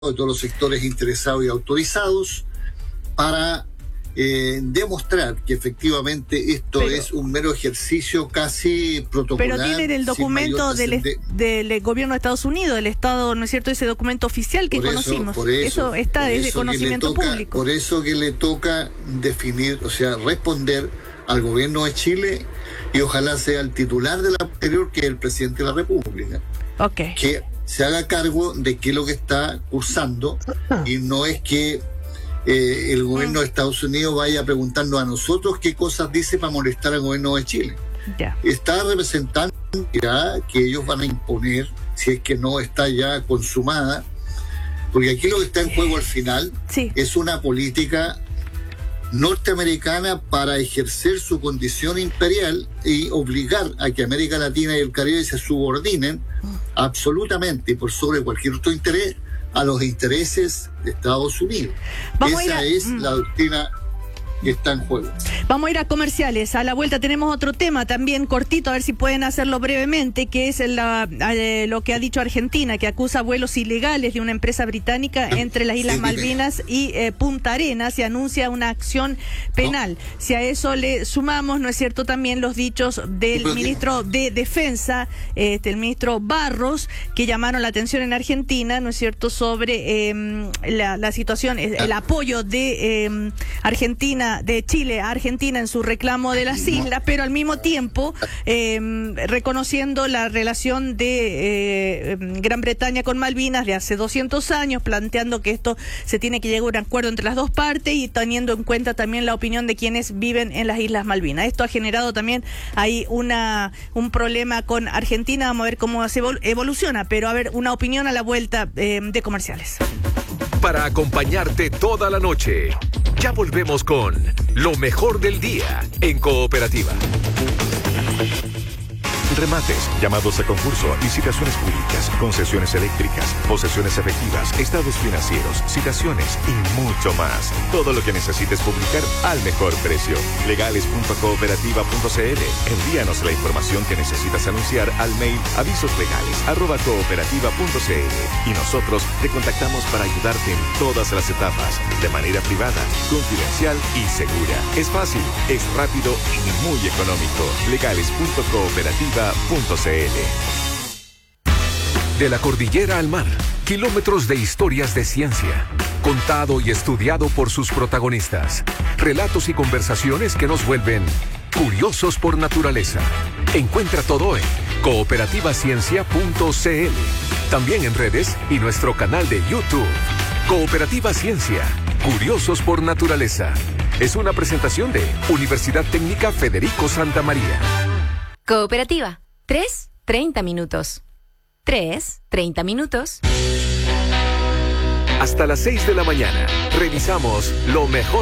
de todos los sectores interesados y autorizados para demostrar que efectivamente esto es un mero ejercicio casi protocolar. Pero tienen el documento del gobierno de Estados Unidos, del Estado, ¿no es cierto? Ese documento oficial que conocimos. Eso está, es de conocimiento público. Por eso que le toca definir, o sea, responder al gobierno de Chile y ojalá sea el titular de la anterior, que es el presidente de la República. Okay. Que se haga cargo de qué es lo que está cursando y no es que el gobierno de Estados Unidos vaya preguntando a nosotros qué cosas dice para molestar al gobierno de Chile. Está representando ya que ellos van a imponer, si es que no está ya consumada, porque aquí lo que está en juego al final es una política norteamericana para ejercer su condición imperial y obligar a que América Latina y el Caribe se subordinen absolutamente y por sobre cualquier otro interés a los intereses de Estados Unidos. Esa es la doctrina que está en juego. Vamos a ir a comerciales. A la vuelta tenemos otro tema también cortito, a ver si pueden hacerlo brevemente, que es lo que ha dicho Argentina, que acusa vuelos ilegales de una empresa británica entre las Islas Malvinas y Punta Arenas y anuncia una acción penal. Si a eso le sumamos, ¿no es cierto?, también los dichos del ministro de Defensa, el ministro Barros, que llamaron la atención en Argentina, ¿no es cierto?, sobre la situación, el apoyo de Argentina, de Chile a Argentina en su reclamo de las islas, pero al mismo tiempo reconociendo la relación de Gran Bretaña con Malvinas de hace 200 años, planteando que esto se tiene que llegar a un acuerdo entre las dos partes y teniendo en cuenta también la opinión de quienes viven en las Islas Malvinas. Esto ha generado también ahí un problema con Argentina. Vamos a ver cómo se evoluciona, pero a ver, una opinión a la vuelta de comerciales. Para acompañarte toda la noche. Ya volvemos con lo mejor del día en Cooperativa. Remates, llamados a concurso, licitaciones públicas, concesiones eléctricas, posesiones efectivas, estados financieros, citaciones y mucho más. Todo lo que necesites publicar al mejor precio. Legales.cooperativa.cl. Envíanos la información que necesitas anunciar al mail avisoslegales@cooperativa.cl y nosotros te contactamos para ayudarte en todas las etapas, de manera privada, confidencial y segura. Es fácil, es rápido y muy económico. Legales.cooperativa.cl. De la cordillera al mar, kilómetros de historias de ciencia, contado y estudiado por sus protagonistas, relatos y conversaciones que nos vuelven curiosos por naturaleza. Encuentra todo en cooperativaciencia.cl, también en redes y nuestro canal de YouTube. Cooperativa Ciencia, curiosos por naturaleza. Es una presentación de Universidad Técnica Federico Santa María. Cooperativa, 3:30 minutos. 3:30 minutos. Hasta las 6 de la mañana, revisamos lo mejor